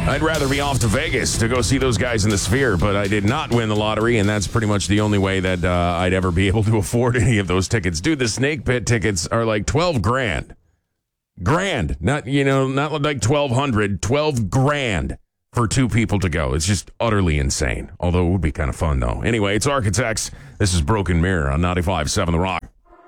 I'd rather be off to Vegas to go see those guys in the Sphere, but I did not win the lottery, and that's pretty much the only way that I'd ever be able to afford any of those tickets. Dude, the Snake Pit tickets are like $12,000. Grand. Not like 1,200, 12 grand for two people to go. It's just utterly insane. Although it would be kind of fun, though. Anyway, it's Architects. This is Broken Mirror on 95.7 The Rock.